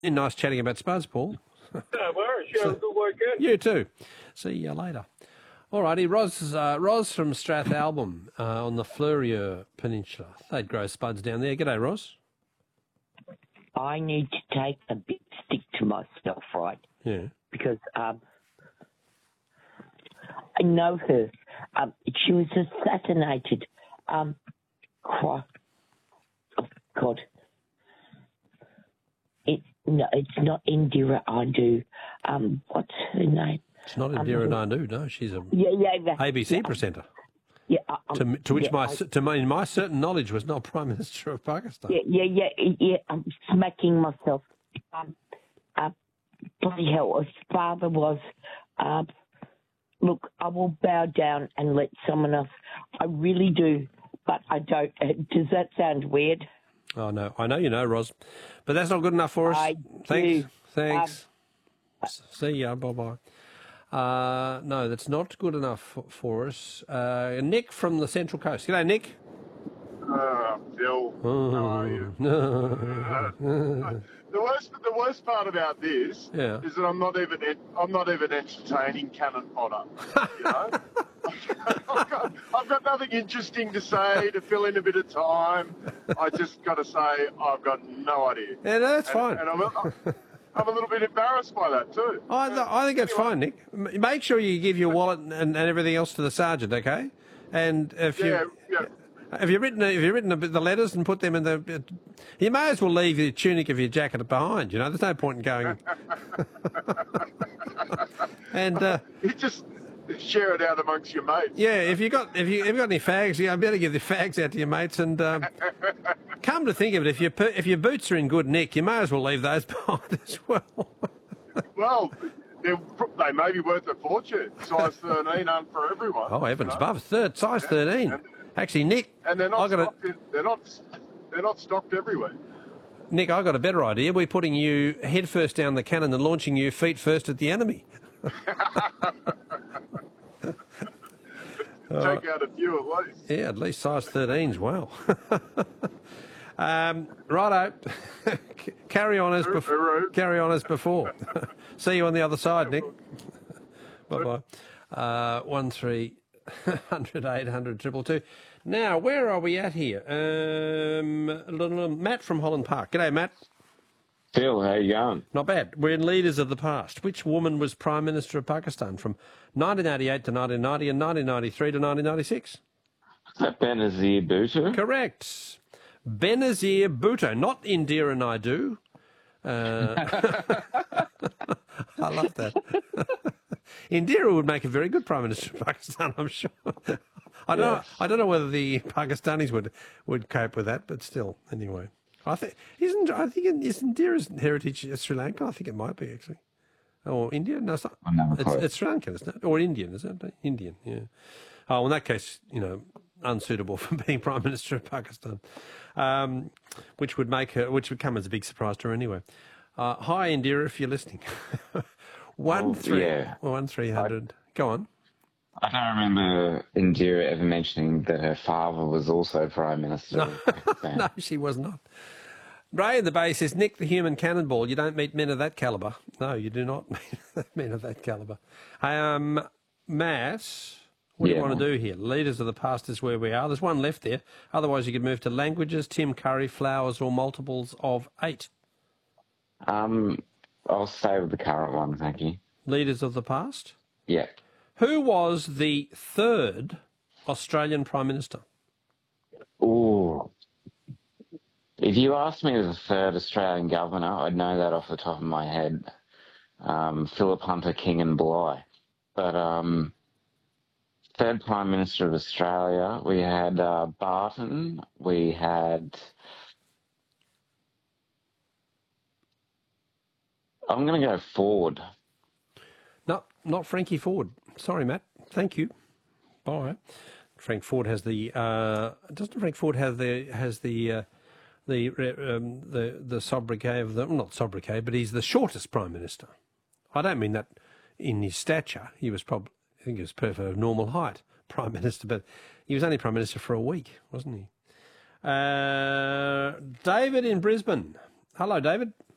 Nice chatting about Spuds, Paul. No worries. You have a good weekend. You too. See you later. All righty, Ros from Strathalbyn on the Fleurieu Peninsula. They'd grow spuds down there. G'day, Ros. I need to take a big stick to myself, right? Yeah. Because I know her. She was assassinated. Oh, God. No, it's not Indira Andu. What's her name? It's not Indira Nandu, no. She's a ABC presenter. Yeah, to which in my certain knowledge was not Prime Minister of Pakistan. Yeah. I'm smacking myself. Bloody hell, his father was. Look, I will bow down and let someone else. I really do, but I don't. Does that sound weird? Oh, no. I know you know, Ros. But that's not good enough for us. Thanks. See ya. Bye-bye. No, that's not good enough for us. Nick from the Central Coast. G'day, Nick. Bill, how are you? The worst part about this is that I'm not even entertaining cannon fodder. You know, I've got nothing interesting to say to fill in a bit of time. I just got to say I've got no idea. Yeah, no, that's fine. And I'm a little bit embarrassed by that too. I think that's fine, Nick. Make sure you give your wallet and everything else to the sergeant, okay? And if you've written the letters and put them in the, you may as well leave your tunic of your jacket behind. You know, there's no point in going. And you just share it out amongst your mates. Yeah, if you've got any fags, you better give the fags out to your mates. And come to think of it, if your boots are in good nick, you may as well leave those behind as well. Well, they may be worth a fortune. Size 13 aren't for everyone. Oh, heavens above, size 13. Actually, Nick, and they're not stocked everywhere. Nick, I got a better idea. We're putting you head first down the cannon and launching you feet first at the enemy. Take out a few at least. Yeah, at least size 13s. Wow. Righto. Carry on as before. See you on the other side, Nick. Bye bye. 1300 800 222. Now, where are we at here? Matt from Holland Park. G'day, Matt. Phil, how you going? Not bad. We're in Leaders of the Past. Which woman was Prime Minister of Pakistan from 1988 to 1990 and 1993 to 1996? Is that Benazir Bhutto? Correct. Benazir Bhutto, not Indira Naidu. I love that. Indira would make a very good Prime Minister of Pakistan, I'm sure. I don't know whether the Pakistanis would cope with that, but still, anyway. Isn't Indira's heritage Sri Lanka? I think it might be, actually. Or India? No, it's not. It's Sri Lankan, isn't it? Or Indian, isn't it? Indian, yeah. Oh, in that case, unsuitable for being Prime Minister of Pakistan, which would come as a big surprise to her anyway. Hi, Indira, if you're listening. 1300. Go on. I don't remember Indira ever mentioning that her father was also Prime Minister. No, she was not. Ray in the Bay says, Nick the human cannonball, you don't meet men of that calibre. No, you do not meet men of that calibre. Matt, what do you want to do here? Leaders of the Past is where we are. There's one left there. Otherwise, you could move to languages, Tim Curry, flowers, or multiples of 8. I'll stay with the current one, thank you. Leaders of the Past? Yeah. Who was the third Australian Prime Minister? Ooh. If you asked me the third Australian governor, I'd know that off the top of my head. Philip Hunter, King and Bligh. But third Prime Minister of Australia, we had Barton, we had... I'm going to go Ford. No, not Frankie Ford. Sorry, Matt. Thank you. Bye. Frank Ford has the. Doesn't Frank Ford have the sobriquet of the, not sobriquet, but he's the shortest Prime Minister. I don't mean that in his stature. He was probably, I think he was perfect of normal height Prime Minister, but he was only Prime Minister for a week, wasn't he? David in Brisbane. Hello, David.